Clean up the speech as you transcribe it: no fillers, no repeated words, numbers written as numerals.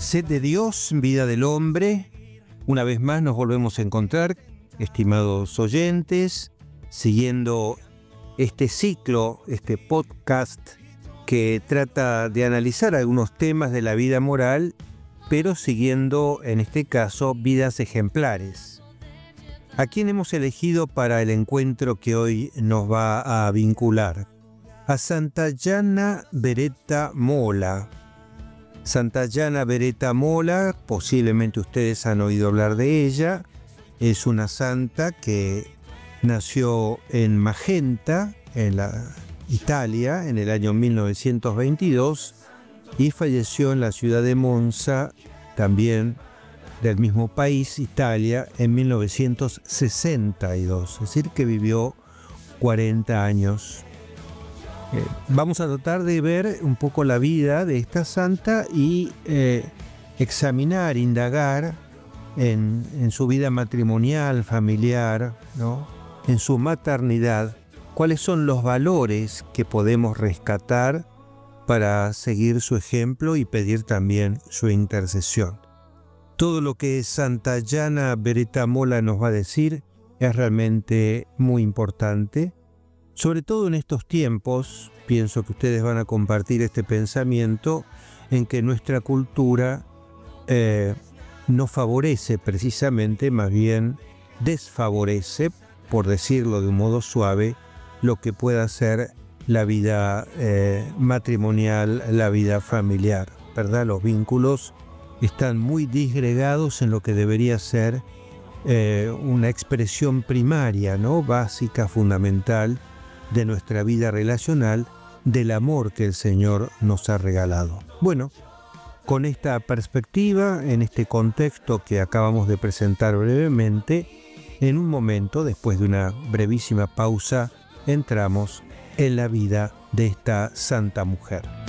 Sed de Dios, vida del hombre. Una vez más nos volvemos a encontrar, estimados oyentes, siguiendo este ciclo, este podcast que trata de analizar algunos temas de la vida moral, pero siguiendo, en este caso, vidas ejemplares. ¿A quién hemos elegido para el encuentro que hoy nos va a vincular? A Santayana Beretta Mola. Santayana Beretta Mola, posiblemente ustedes han oído hablar de ella, es una santa que nació en Magenta, en Italia, en el año 1922 y falleció en la ciudad de Monza, también del mismo país, Italia, en 1962, es decir, que vivió 40 años. Vamos a tratar de ver un poco la vida de esta santa y examinar, indagar en su vida matrimonial, familiar, ¿no? En su maternidad, cuáles son los valores que podemos rescatar para seguir su ejemplo y pedir también su intercesión. Todo lo que Santayana Beretta Mola nos va a decir es realmente muy importante. Sobre todo en estos tiempos, pienso que ustedes van a compartir este pensamiento en que nuestra cultura no favorece precisamente, más bien desfavorece, por decirlo de un modo suave, lo que pueda ser la vida matrimonial, la vida familiar, ¿verdad? Los vínculos están muy disgregados en lo que debería ser una expresión primaria, ¿no? Básica, fundamental, de nuestra vida relacional, del amor que el Señor nos ha regalado. Bueno, con esta perspectiva, en este contexto que acabamos de presentar brevemente, en un momento, después de una brevísima pausa, entramos en la vida de esta santa mujer.